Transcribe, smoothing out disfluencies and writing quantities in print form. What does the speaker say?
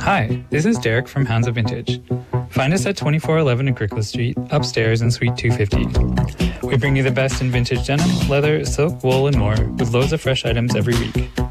Hi, this is Derek from Hounds of Vintage. Find us at 2411 Agricola Street, upstairs in Suite 250. We bring you the best in vintage denim, leather, silk, wool, and more, with loads of fresh items every week.